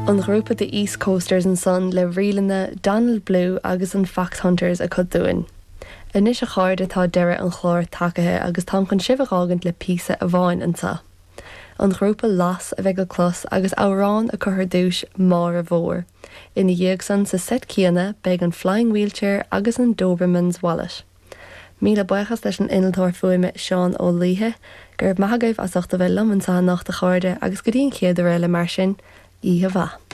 An grúpa de East Coasters an son le rialana Donald Blue agus an Fox Hunters a chudúin. Inis a cháir atá deire an chlár takeithe agus tá chun sibhágant le písa a bháin ansa. An grúpa las a bheith go clos agus árán a chuthar dúis mar a bhór. Ina dhéag san sa set cíanna beag an flying wheelchair agus an Doberman's wallet. Míle buchas leis an inaltóir fuaime Seán Ó Líthe, gur maithagaibh as 8 bheith lom an sa nach de cháirde agus go dtíon chéad a réile mar sin, í a bha.